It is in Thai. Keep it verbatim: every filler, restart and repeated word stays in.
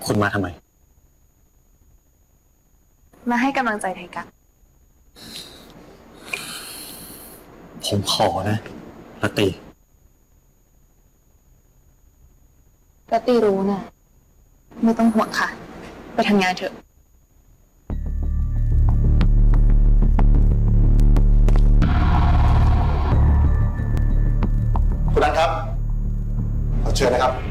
คุณมาทำไมมาให้กำลังใจไทกัสผมขอนะรัตตีรัตตีรู้นะไม่ต้องห่วงค่ะไปทำงานเถอะคุณนัทครับขอเชิญนะครับ